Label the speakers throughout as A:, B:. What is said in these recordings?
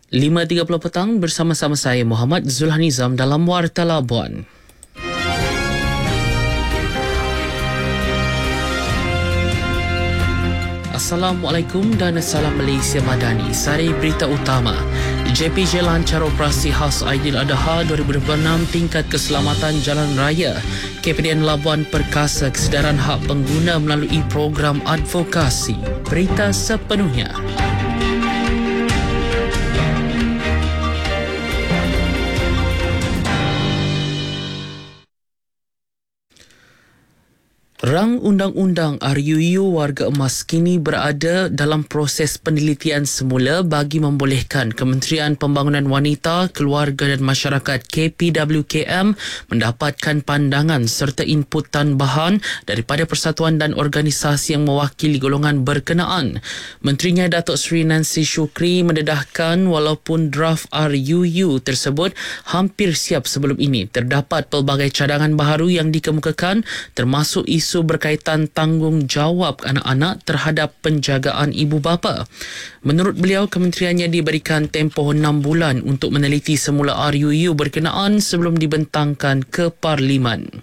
A: 5.30 petang bersama-sama saya Muhammad Zulhanizam dalam Warta Labuan. Assalamualaikum dan salam Malaysia Madani. Sari berita utama. JPJ lancar operasi khas Aidiladha 2026 tingkat keselamatan jalan raya. KPDN Labuan perkasa kesedaran hak pengguna melalui program advokasi. Berita sepenuhnya. Rang Undang-Undang RUU Warga Emas kini berada dalam proses penelitian semula bagi membolehkan Kementerian Pembangunan Wanita, Keluarga dan Masyarakat KPWKM mendapatkan pandangan serta input tambahan daripada persatuan dan organisasi yang mewakili golongan berkenaan. Menterinya Datuk Seri Nancy Shukri mendedahkan walaupun draft RUU tersebut hampir siap sebelum ini, terdapat pelbagai cadangan baharu yang dikemukakan termasuk isu berkaitan tanggungjawab anak-anak terhadap penjagaan ibu bapa. Menurut beliau, kementeriannya diberikan tempoh 6 bulan untuk meneliti semula RUU berkenaan sebelum dibentangkan ke Parlimen.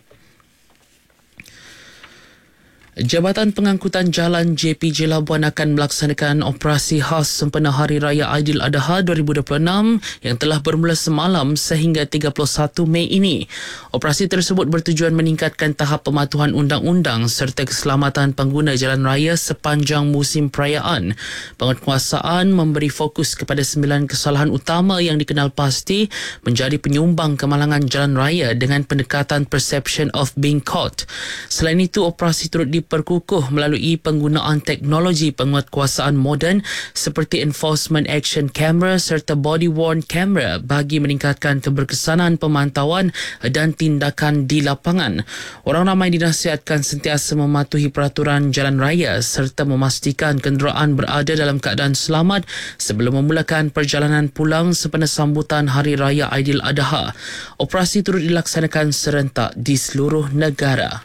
A: Jabatan Pengangkutan Jalan JPJ Labuan akan melaksanakan operasi khas sempena Hari Raya Aidiladha 2026 yang telah bermula semalam sehingga 31 Mei ini. Operasi tersebut bertujuan meningkatkan tahap pematuhan undang-undang serta keselamatan pengguna jalan raya sepanjang musim perayaan. Penguatkuasaan memberi fokus kepada 9 kesalahan utama yang dikenal pasti menjadi penyumbang kemalangan jalan raya dengan pendekatan perception of being caught. Selain itu, operasi turut diperkukuh melalui penggunaan teknologi penguatkuasaan moden seperti enforcement action camera serta body worn camera bagi meningkatkan keberkesanan pemantauan dan tindakan di lapangan. Orang ramai dinasihatkan sentiasa mematuhi peraturan jalan raya serta memastikan kenderaan berada dalam keadaan selamat sebelum memulakan perjalanan pulang sempena sambutan Hari Raya Aidiladha. Operasi turut dilaksanakan serentak di seluruh negara.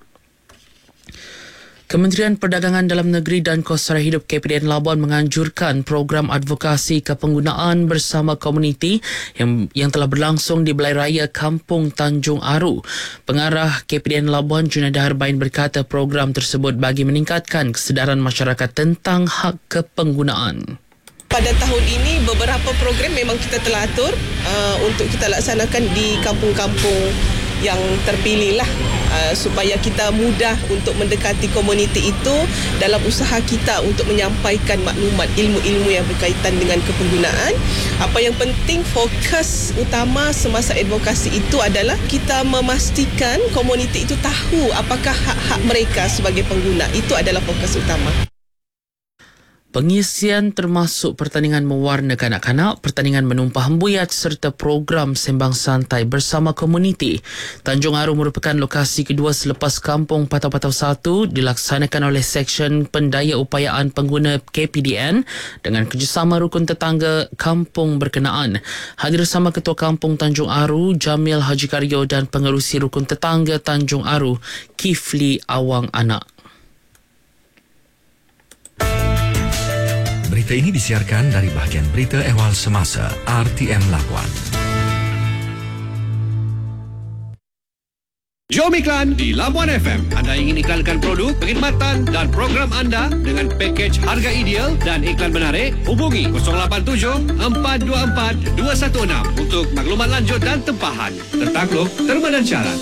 A: Kementerian Perdagangan Dalam Negeri dan Kos Sara Hidup KPDN Labuan menganjurkan program advokasi kepenggunaan bersama komuniti yang telah berlangsung di Balai Raya Kampung Tanjung Aru. Pengarah KPDN Labuan Junaida Harbain berkata program tersebut bagi meningkatkan kesedaran masyarakat tentang hak kepenggunaan.
B: Pada tahun ini beberapa program memang kita telah atur untuk kita laksanakan di kampung-kampung yang terpilih lah, supaya kita mudah untuk mendekati komuniti itu dalam usaha kita untuk menyampaikan maklumat ilmu-ilmu yang berkaitan dengan kepenggunaan. Apa yang penting, fokus utama semasa advokasi itu adalah kita memastikan komuniti itu tahu apakah hak-hak mereka sebagai pengguna. Itu adalah fokus utama.
A: Pengisian termasuk pertandingan mewarna kanak-kanak, pertandingan menumpah hembuyat serta program sembang santai bersama komuniti. Tanjung Aru merupakan lokasi kedua selepas Kampung Patau-Patau 1 dilaksanakan oleh Seksyen Pendaya Upayaan Pengguna KPDN dengan kerjasama rukun tetangga kampung berkenaan. Hadir bersama Ketua Kampung Tanjung Aru, Jamil Haji Karyo dan pengerusi rukun tetangga Tanjung Aru, Kifli Awang Anak.
C: Berita ini disiarkan dari bahagian Berita Ehwal Semasa RTM Labuan.
D: Jom iklan di Labuan FM. Anda ingin iklankan produk, perkhidmatan dan program anda dengan pakej harga ideal dan iklan menarik? Hubungi 087 424 216 untuk maklumat lanjut dan tempahan. Tertakluk, terma dan syarat.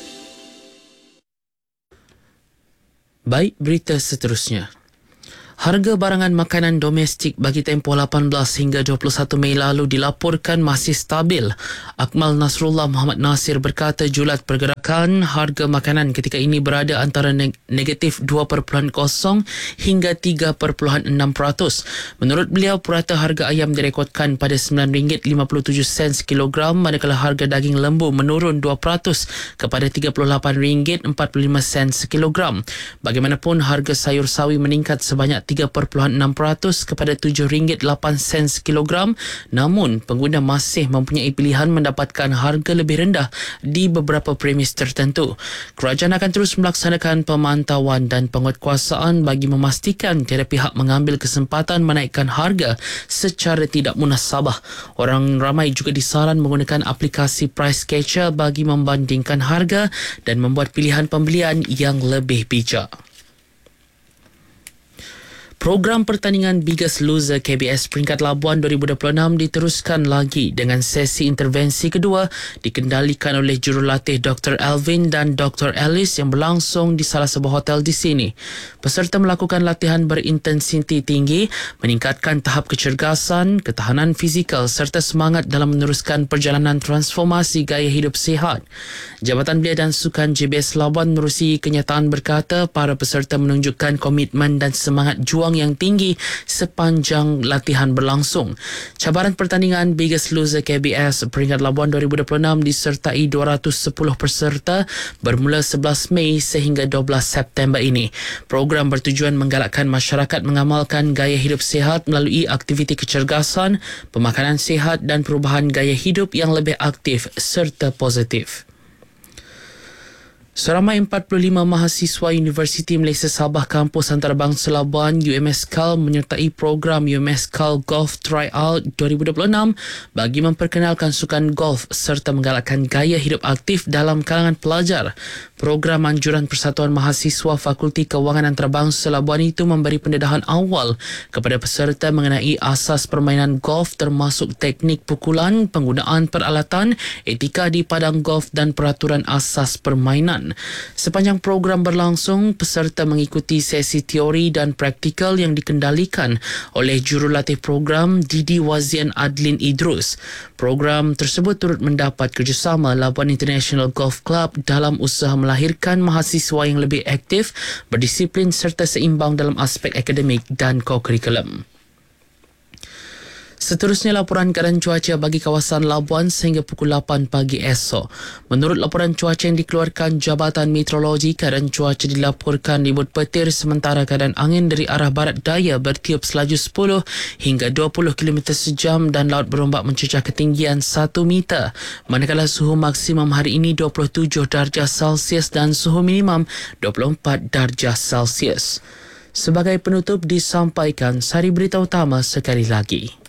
A: Baik, berita seterusnya. Harga barangan makanan domestik bagi tempoh 18 hingga 21 Mei lalu dilaporkan masih stabil. Akmal Nasrullah Muhammad Nasir berkata julat pergerakan harga makanan ketika ini berada antara negatif 2.0 hingga 3.6%. Menurut beliau, purata harga ayam direkodkan pada RM9.57 kilogram, manakala harga daging lembu menurun 2% kepada RM38.45 kilogram. Bagaimanapun, harga sayur sawi meningkat sebanyak 3.6% kepada RM7.08 kilogram. Namun, pengguna masih mempunyai pilihan mendapatkan harga lebih rendah di beberapa premis tertentu. Kerajaan akan terus melaksanakan pemantauan dan penguatkuasaan bagi memastikan tiada pihak mengambil kesempatan menaikkan harga secara tidak munasabah. Orang ramai juga disaran menggunakan aplikasi Price Catcher bagi membandingkan harga dan membuat pilihan pembelian yang lebih bijak. Program pertandingan Biggest Loser KBS peringkat Labuan 2026 diteruskan lagi dengan sesi intervensi kedua dikendalikan oleh jurulatih Dr. Alvin dan Dr. Alice yang berlangsung di salah sebuah hotel di sini. Peserta melakukan latihan berintensiti tinggi, meningkatkan tahap kecergasan, ketahanan fizikal serta semangat dalam meneruskan perjalanan transformasi gaya hidup sihat. Jabatan Belia dan Sukan JBS Labuan menerusi kenyataan berkata para peserta menunjukkan komitmen dan semangat juang yang tinggi sepanjang latihan berlangsung. Cabaran pertandingan Biggest Loser KBS peringkat Labuan 2026 disertai 210 peserta bermula 11 Mei sehingga 12 September ini. Program bertujuan menggalakkan masyarakat mengamalkan gaya hidup sihat melalui aktiviti kecergasan, pemakanan sihat dan perubahan gaya hidup yang lebih aktif serta positif. Seramai 45 mahasiswa Universiti Malaysia Sabah Kampus Antarabangsa Labuan UMSCAL menyertai program UMSCAL Golf Tryout 2026 bagi memperkenalkan sukan golf serta menggalakkan gaya hidup aktif dalam kalangan pelajar. Program anjuran Persatuan Mahasiswa Fakulti Kewangan Antarabangsa Labuan itu memberi pendedahan awal kepada peserta mengenai asas permainan golf termasuk teknik pukulan, penggunaan peralatan, etika di padang golf dan peraturan asas permainan. Sepanjang program berlangsung, peserta mengikuti sesi teori dan praktikal yang dikendalikan oleh jurulatih program Didi Wazian Adlin Idrus. Program tersebut turut mendapat kerjasama Labuan International Golf Club dalam usaha melahirkan mahasiswa yang lebih aktif, berdisiplin serta seimbang dalam aspek akademik dan kokurikulum. Seterusnya laporan keadaan cuaca bagi kawasan Labuan sehingga pukul 8 pagi esok. Menurut laporan cuaca yang dikeluarkan Jabatan Meteorologi, keadaan cuaca dilaporkan ribut petir sementara keadaan angin dari arah barat daya bertiup selaju 10 hingga 20 km sejam dan laut berombak mencecah ketinggian 1 meter. Manakala suhu maksimum hari ini 27 darjah Celsius dan suhu minimum 24 darjah Celsius. Sebagai penutup disampaikan sari berita utama sekali lagi.